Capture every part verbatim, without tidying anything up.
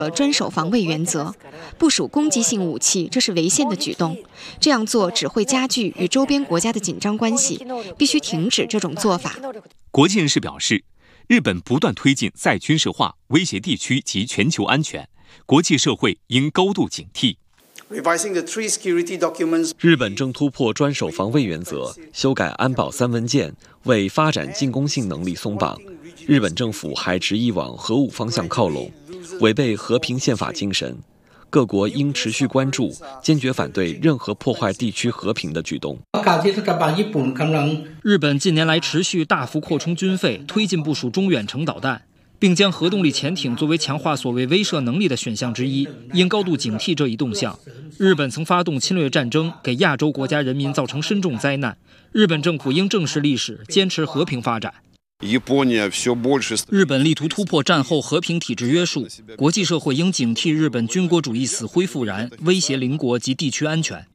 呃，专守防卫原则，部署攻击性武器，这是违宪的举动。这样做只会加剧与周边国家的紧张关系，必须停止这种做法。 国际人士表示，日本不断推进再军事化，威胁地区及全球安全，国际社会应高度警惕。 日本正突破专守防卫原则，修改安保三文件，为发展进攻性能力松绑。日本政府还执意往核武方向靠拢，违背和平宪法精神。各国应持续关注，坚决反对任何破坏地区和平的举动。 日本近年来持续大幅扩充军费，推进部署中远程导弹，并将核动力潜艇作为强化所谓威慑能力的选项之一，应高度警惕这一动向。日本曾发动侵略战争，给亚洲国家人民造成深重灾难。日本政府应正视历史，坚持和平发展。日本力图突破战后和平体制约束，国际社会应警惕日本军国主义死灰复燃，威胁邻国及地区安全。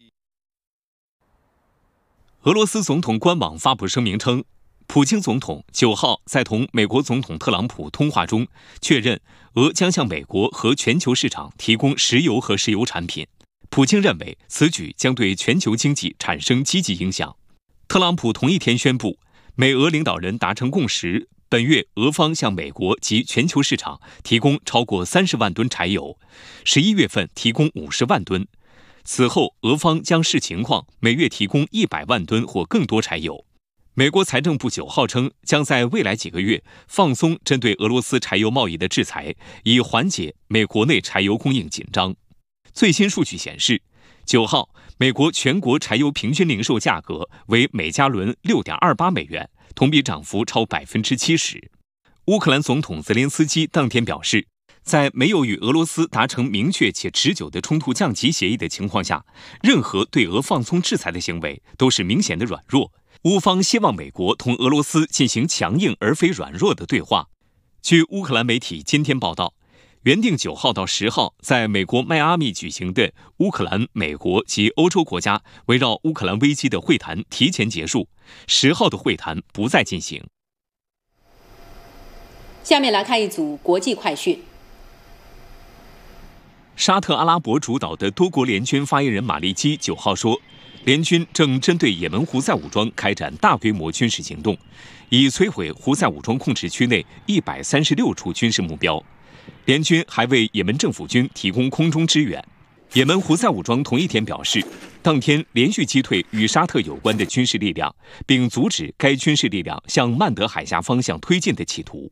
俄罗斯总统官网发布声明称，普京总统九号在同美国总统特朗普通话中确认，俄将向美国和全球市场提供石油和石油产品。普京认为此举将对全球经济产生积极影响。特朗普同一天宣布，美俄领导人达成共识，本月俄方向美国及全球市场提供超过三十万吨柴油，十一月份提供五十万吨。此后，俄方将视情况每月提供一百万吨或更多柴油。美国财政部九号称，将在未来几个月放松针对俄罗斯柴油贸易的制裁，以缓解美国内柴油供应紧张。最新数据显示，九号美国全国柴油平均零售价格为每加仑 六点二八美元，同比涨幅超 百分之七十。 乌克兰总统泽连斯基当天表示，在没有与俄罗斯达成明确且持久的冲突降级协议的情况下，任何对俄放松制裁的行为都是明显的软弱。乌方希望美国同俄罗斯进行强硬而非软弱的对话。据乌克兰媒体今天报道，原定九号到十号在美国迈阿密举行的乌克兰、美国及欧洲国家围绕乌克兰危机的会谈提前结束，十号的会谈不再进行。 下面来看一组国际快讯。 沙特阿拉伯主导的多国联军发言人马利基九号说，联军正针对也门胡塞武装开展大规模军事行动，以摧毁胡塞武装控制区内一百三十六处军事目标。联军还为也门政府军提供空中支援。也门胡塞武装同一天表示，当天连续击退与沙特有关的军事力量，并阻止该军事力量向曼德海峡方向推进的企图。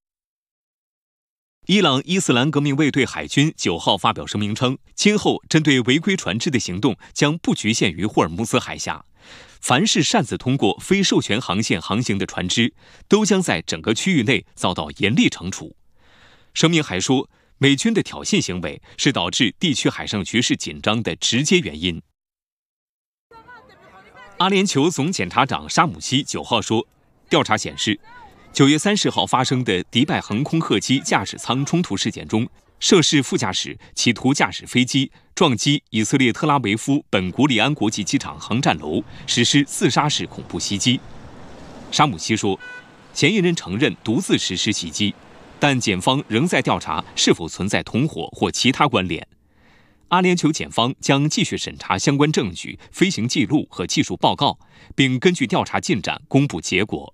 伊朗伊斯兰革命卫队海军九号发表声明称，今后针对违规船只的行动将不局限于霍尔木兹海峡，凡是擅自通过非授权航线航行的船只，都将在整个区域内遭到严厉惩处。声明还说，美军的挑衅行为是导致地区海上局势紧张的直接原因。阿联酋总检察长沙姆西九号说，调查显示，九月三十号发生的迪拜航空客机驾驶舱冲突事件中，涉事副驾驶企图驾驶飞机撞击以色列特拉维夫本古里安国际机场航站楼，实施自杀式恐怖袭击。沙姆西说，嫌疑人承认独自实施袭击，但检方仍在调查是否存在同伙或其他关联。阿联酋检方将继续审查相关证据、飞行记录和技术报告，并根据调查进展公布结果。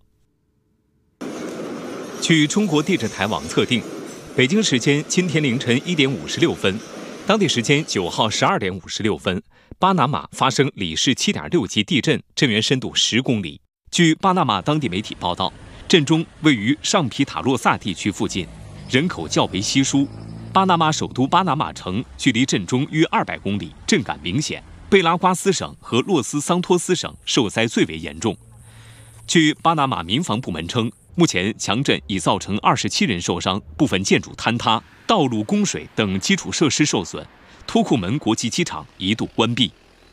据中国地质台网测定，北京时间今天凌晨一点五十六分，当地时间九号十二点五十六分，巴拿马发生里氏七点六级地震，震源深度十公里。据巴拿马当地媒体报道，震中位于上皮塔洛萨地区附近，人口较为稀疏。巴拿马首都巴拿马城距离震中约二百公里，震感明显。贝拉瓜斯省和洛斯桑托斯省受灾最为严重。据巴拿马民防部门称，目前强震已造成二十七人受伤，部分建筑坍塌，道路、供水等基础设施受损，托库门国际机场一度关闭。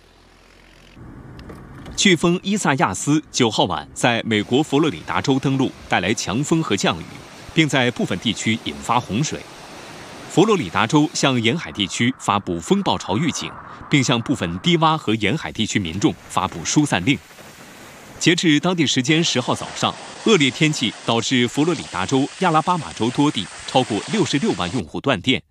飓风伊萨亚斯九号晚在美国佛罗里达州登陆，带来强风和降雨，并在部分地区引发洪水。佛罗里达州向沿海地区发布风暴潮预警，并向部分低洼和沿海地区民众发布疏散令。截至当地时间十号早上，恶劣天气导致佛罗里达州、亚拉巴马州多地超过六十六万用户断电，